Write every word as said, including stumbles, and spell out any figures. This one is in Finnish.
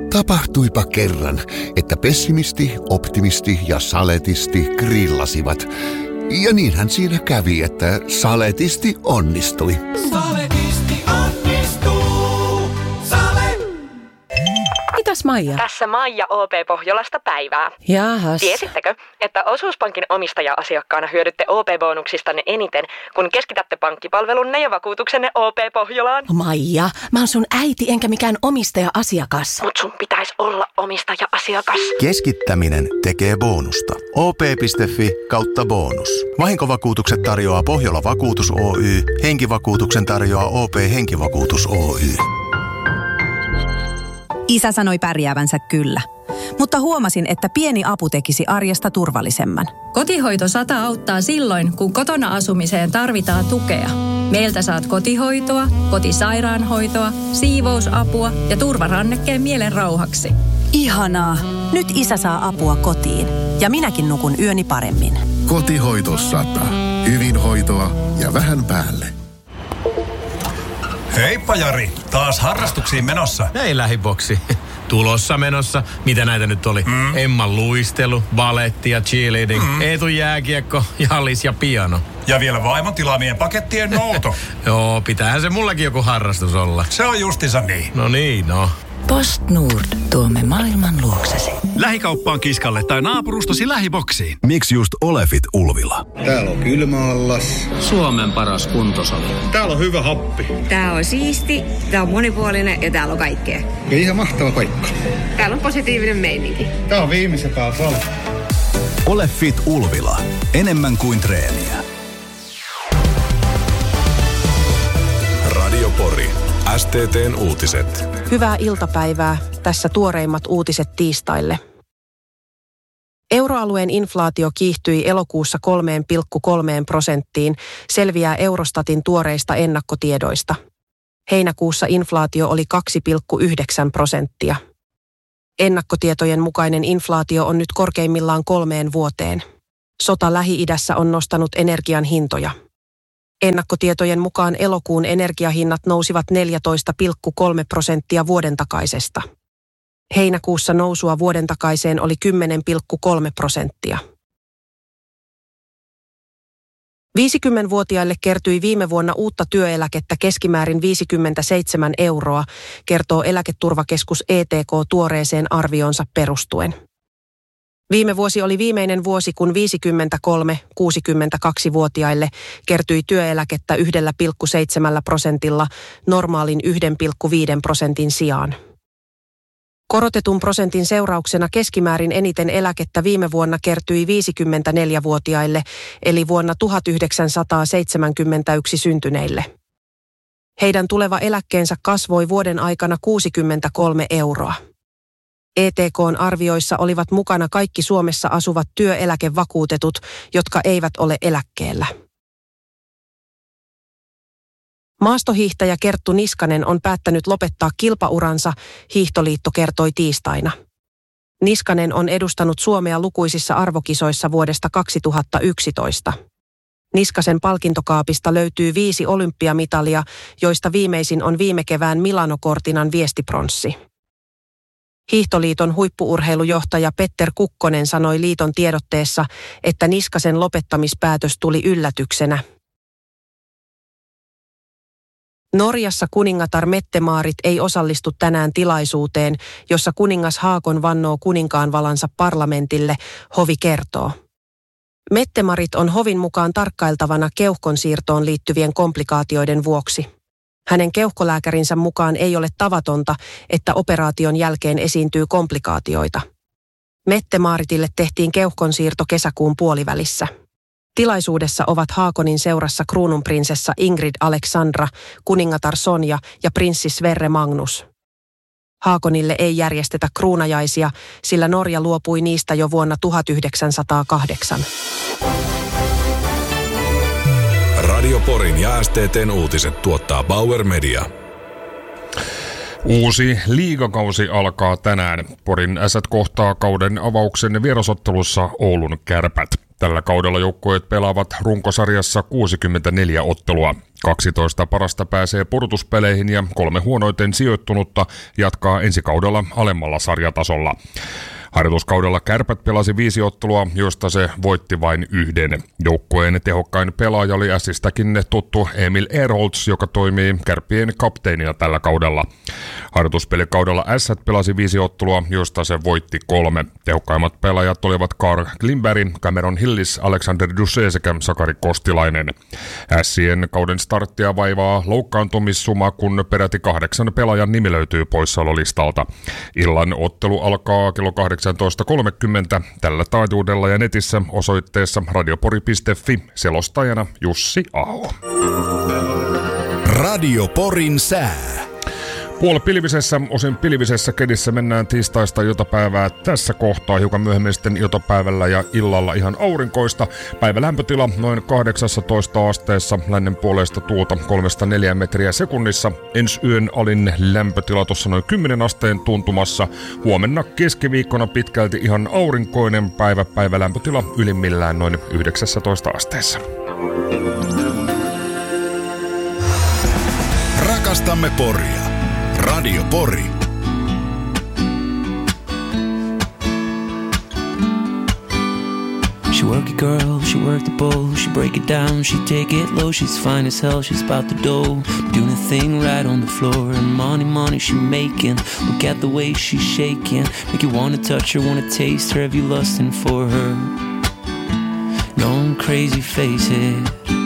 Tapahtuipa kerran, että pessimisti, optimisti ja saletisti grillasivat. Ja niinhän siinä kävi, että saletisti onnistui. Saletisti onnistuu. Sale! Mitäs Maija? Tässä Maija O P Pohjolasta päivää. Jahas. Tiesittekö, että Osuuspankin omistaja-asiakkaana hyödytte O P-bonuksistanne eniten, kun keskitätte pankkipalvelunne ja vakuutuksenne O P Pohjolaan? Maija, mä oon sun äiti enkä mikään omistaja-asiakas. Mut sun pitäisi olla omistaja-asiakas. Keskittäminen tekee bonusta. O P piste fi kautta bonus. Vahinkovakuutukset tarjoaa Pohjola Vakuutus Oy. Henkivakuutuksen tarjoaa O P Henkivakuutus Oy. Isä sanoi pärjäävänsä kyllä, mutta huomasin, että pieni apu tekisi arjesta turvallisemman. Kotihoito sata auttaa silloin, kun kotona asumiseen tarvitaan tukea. Meiltä saat kotihoitoa, kotisairaanhoitoa, siivousapua ja turvarannekkeen mielen rauhaksi. Ihanaa. Nyt isä saa apua kotiin ja minäkin nukun yöni paremmin. Kotihoito sata. Hyvinhoitoa ja vähän päälle. Heippa Jari, taas harrastuksiin menossa. Ei lähiboksi. Tulossa menossa. Mitä näitä nyt oli? Mm. Emman luistelu, baletti ja cheerleading, mm. Eetu jääkiekko, jallis ja piano. Ja vielä vaimon tilaamien pakettien nouto. Joo, pitäähän se mullakin joku harrastus olla. Se on justiinsa niin. No niin, no. PostNord. Tuomme maailman luoksesi. Lähikauppaan kiskalle tai naapurustosi lähiboksiin. Miksi just Olefit Ulvila? Täällä on kylmä allas. Suomen paras kuntosali. Täällä on hyvä happi. Tää on siisti, tää on monipuolinen ja täällä on kaikkea. Ja ihan mahtava paikka. Täällä on positiivinen meininki. Tää on viimeisen päällä pala. Olefit Ulvila. Enemmän kuin treeniä. Radio Pori. S T T:n uutiset. Hyvää iltapäivää. Tässä tuoreimmat uutiset tiistaille. Euroalueen inflaatio kiihtyi elokuussa kolme pilkku kolme prosenttiin, selviää Eurostatin tuoreista ennakkotiedoista. Heinäkuussa inflaatio oli kaksi pilkku yhdeksän prosenttia. Ennakkotietojen mukainen inflaatio on nyt korkeimmillaan kolmeen vuoteen. Sota Lähi-idässä on nostanut energian hintoja. Ennakkotietojen mukaan elokuun energiahinnat nousivat neljätoista pilkku kolme prosenttia vuoden takaisesta. Heinäkuussa nousua vuoden takaiseen oli kymmenen pilkku kolme prosenttia. viisikymmentävuotiaille kertyi viime vuonna uutta työeläkettä keskimäärin viisikymmentäseitsemän euroa, kertoo Eläketurvakeskus E T K tuoreeseen arvionsa perustuen. Viime vuosi oli viimeinen vuosi, kun viisikymmentäkolme-kuusikymmentäkaksivuotiaille kertyi työeläkettä yksi pilkku seitsemän prosentilla normaalin yksi pilkku viisi prosentin sijaan. Korotetun prosentin seurauksena keskimäärin eniten eläkettä viime vuonna kertyi viisikymmentäneljävuotiaille, eli vuonna tuhatyhdeksänsataaseitsemänkymmentäyksi syntyneille. Heidän tuleva eläkkeensä kasvoi vuoden aikana kuusikymmentäkolme euroa. E T K:n arvioissa olivat mukana kaikki Suomessa asuvat työeläkevakuutetut, jotka eivät ole eläkkeellä. Maastohiihtäjä Kerttu Niskanen on päättänyt lopettaa kilpauransa, Hiihtoliitto kertoi tiistaina. Niskanen on edustanut Suomea lukuisissa arvokisoissa vuodesta kaksituhattayksitoista. Niskasen palkintokaapista löytyy viisi olympiamitalia, joista viimeisin on viime kevään Milano-Cortinan viestipronssi. Hiihtoliiton huippu-urheilujohtaja Petter Kukkonen sanoi liiton tiedotteessa, että Niskasen lopettamispäätös tuli yllätyksenä. Norjassa kuningatar Mette-Maarit ei osallistu tänään tilaisuuteen, jossa kuningas Haakon vannoo kuninkaanvalansa parlamentille, hovi kertoo. Mette-Marit on hovin mukaan tarkkailtavana keuhkonsiirtoon liittyvien komplikaatioiden vuoksi. Hänen keuhkolääkärinsä mukaan ei ole tavatonta, että operaation jälkeen esiintyy komplikaatioita. Mette-Maaritille tehtiin keuhkonsiirto kesäkuun puolivälissä. Tilaisuudessa ovat Haakonin seurassa kruununprinsessa Ingrid Alexandra, kuningatar Sonja ja prinssi Sverre Magnus. Haakonille ei järjestetä kruunajaisia, sillä Norja luopui niistä jo vuonna tuhatyhdeksänsataakahdeksan. Radio Porin ja S T T:n uutiset tuottaa Bauer Media. Uusi liigakausi alkaa tänään. Porin Ässät kohtaa kauden avauksen vierasottelussa Oulun Kärpät. Tällä kaudella joukkueet pelaavat runkosarjassa kuusikymmentäneljä ottelua. kaksitoista parasta pääsee pudotuspeleihin ja kolme huonoiten sijoittunutta jatkaa ensi kaudella alemmalla sarjatasolla. Harjoituskaudella Kärpät pelasi viisi ottelua, joista se voitti vain yhden. Joukkueen tehokkain pelaaja oli Ässistäkin tuttu Emil Ehrholz, joka toimii Kärppien kapteenina tällä kaudella. Harjoituspelikaudella Ässät pelasi viisi ottelua, joista se voitti kolme. Tehokkaimmat pelaajat olivat Carl Glimberg, Cameron Hillis, Alexander Dusé sekä Sakari Kostilainen. Ässien kauden starttia vaivaa loukkaantumissuma, kun peräti kahdeksan pelaajan nimi löytyy poissaololistalta. Illan ottelu alkaa kello kahdeksantoista kolmekymmentä tällä taajuudella ja netissä osoitteessa radiopori piste fi. Selostajana Jussi Aho. Radioporin sää. Puolipilvisessä, osin pilvisessä kedissä mennään tiistaista iltapäivää tässä kohtaa, hiukan myöhemmin sitten iltapäivällä ja illalla ihan aurinkoista. Päivälämpötila noin kahdeksantoista asteessa, lännen puolesta tuulta kolmesta neljään metriä sekunnissa. Ensi yön alin lämpötila tuossa noin kymmenen asteen tuntumassa. Huomenna keskiviikkona pitkälti ihan aurinkoinen päivä, päivälämpötila ylimmillään noin yhdeksäntoista asteessa. Rakastamme Poria. Radio Pori. She work it girl, she work the bowl, she break it down, she take it low, she's fine as hell, she's about the dough, doing a thing right on the floor, and money, money she making, look at the way she's shaking, make you wanna touch her, wanna taste her, have you lusting for her, going crazy, face it.